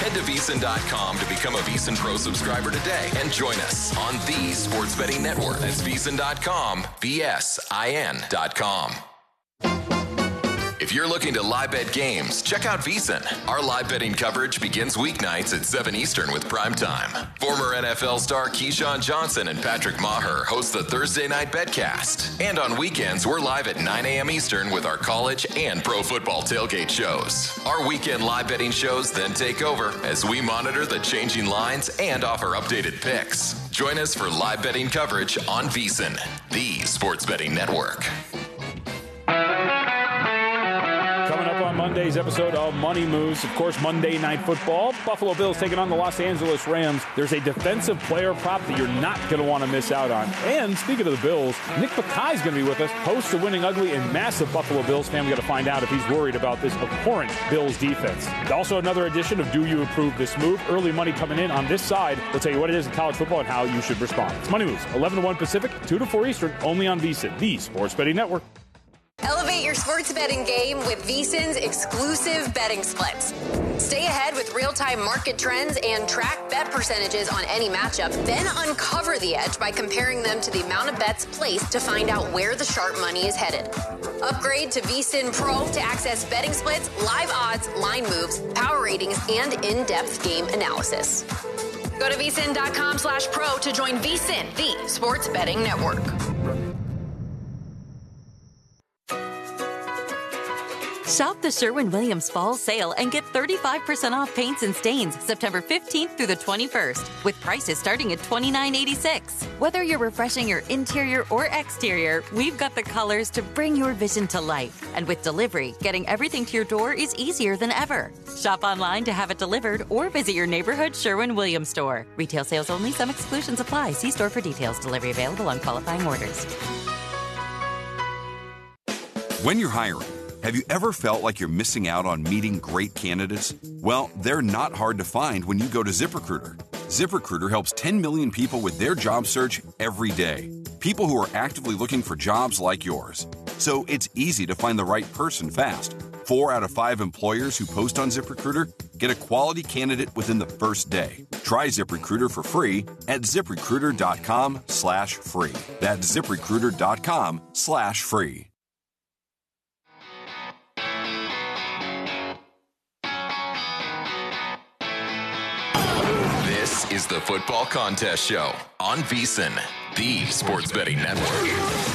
Head to VSiN.com to become a VSiN Pro subscriber today and join us on the Sports Betting Network. That's VSiN.com, VSIN.com. If you're looking to live bet games, check out VSiN. Our live betting coverage begins weeknights at 7 Eastern with Primetime. Former NFL star Keyshawn Johnson and Patrick Maher host the Thursday Night Betcast. And on weekends, we're live at 9 a.m. Eastern with our college and pro football tailgate shows. Our weekend live betting shows then take over as we monitor the changing lines and offer updated picks. Join us for live betting coverage on VSiN, the Sports Betting Network. Coming up on Monday's episode of Money Moves, of course, Monday Night Football. Buffalo Bills taking on the Los Angeles Rams. There's a defensive player prop that you're not going to want to miss out on. And speaking of the Bills, Nick Bakai's going to be with us, host of Winning Ugly and massive Buffalo Bills fan. We got to find out if he's worried about this abhorrent Bills defense. Also, another edition of Do You Approve This Move? Early money coming in on this side. We'll tell you what it is in college football and how you should respond. It's Money Moves, 11 to 1 Pacific, 2 to 4 Eastern, only on VSiN, the Sports Betting Network. Elevate your sports betting game with VSiN's exclusive betting splits. Stay ahead with real-time market trends and track bet percentages on any matchup. Then uncover the edge by comparing them to the amount of bets placed to find out where the sharp money is headed. Upgrade to VSiN Pro to access betting splits, live odds, line moves, power ratings, and in-depth game analysis. Go to VSiN.com/pro to join VSiN, the Sports Betting Network. Shop the Sherwin-Williams Fall Sale and get 35% off paints and stains September 15th through the 21st, with prices starting at $29.86. Whether you're refreshing your interior or exterior, we've got the colors to bring your vision to life. And with delivery, getting everything to your door is easier than ever. Shop online to have it delivered or visit your neighborhood Sherwin-Williams store. Retail sales only. Some exclusions apply. See store for details. Delivery available on qualifying orders. When you're hiring, have you ever felt like you're missing out on meeting great candidates? Well, they're not hard to find when you go to ZipRecruiter. ZipRecruiter helps 10 million people with their job search every day. People who are actively looking for jobs like yours. So it's easy to find the right person fast. 4 out of 5 employers who post on ZipRecruiter get a quality candidate within the first day. Try ZipRecruiter for free at ZipRecruiter.com/free. That's ZipRecruiter.com/free. This is the Football Contest Show on VSiN, the Sports Betting Network.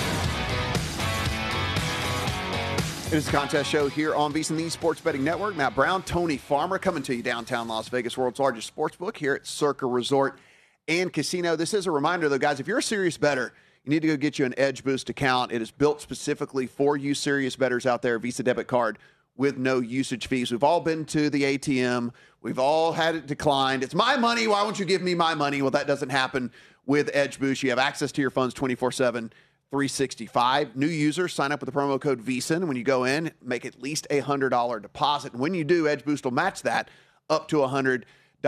It is the contest show here on VSiN, the Sports Betting Network. Matt Brown, Tony Farmer coming to you downtown Las Vegas, world's largest sports book here at Circa Resort and Casino. This is a reminder, though, guys, if you're a serious bettor, you need to go get you an Edge Boost account. It is built specifically for you serious bettors out there, Visa debit card with no usage fees. We've all been to the ATM. We've all had it declined. It's my money. Why won't you give me my money? Well, that doesn't happen with Edge Boost. You have access to your funds 24/7, 365. New users sign up with the promo code VSiN. When you go in, make at least a $100 deposit. And when you do, Edge Boost will match that up to $100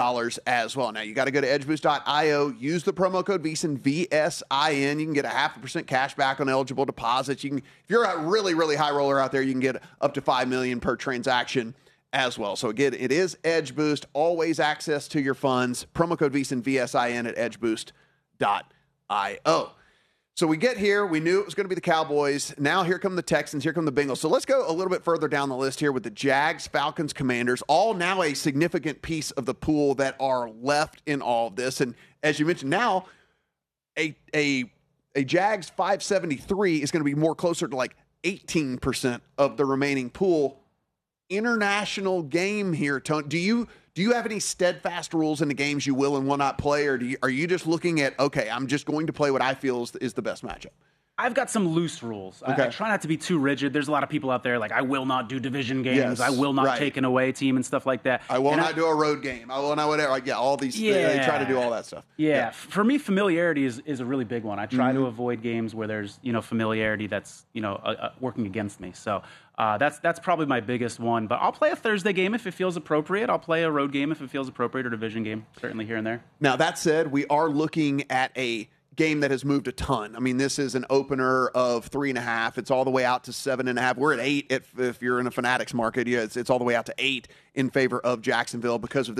as well. Now, you got to go to edgeboost.io. Use the promo code VSiN, VSIN. You can get a 0.5% cash back on eligible deposits. You can, if you're a really, really high roller out there, you can get up to $5 million per transaction as well. So again, it is Edge Boost. Always access to your funds. Promo code VSiN, VSIN at edgeboost.io. So we get here. We knew it was going to be the Cowboys. Now here come the Texans. Here come the Bengals. So let's go a little bit further down the list here with the Jags, Falcons, Commanders, all now a significant piece of the pool that are left in all of this. And as you mentioned, now a Jags 573 is going to be more closer to like 18% of the remaining pool. International game here, Tony. Do you have any steadfast rules in the games you will and will not play, or are you just looking at, okay, I'm just going to play what I feel is the best matchup? I've got some loose rules. Okay. I try not to be too rigid. There's a lot of people out there like, I will not do division games. Yes, I will not take an away team and stuff like that. I will not do a road game. I will not whatever. Like, yeah, all these. They try to do all that stuff. Yeah. For me, familiarity is a really big one. I try to avoid games where there's familiarity that's working against me. So that's probably my biggest one. But I'll play a Thursday game if it feels appropriate. I'll play a road game if it feels appropriate, or division game certainly here and there. Now that said, we are looking at a game that has moved a ton. I mean, this is an opener of 3.5. It's all the way out to 7.5. We're at 8 if you're in a Fanatics market. Yeah, it's all the way out to 8 in favor of Jacksonville because of this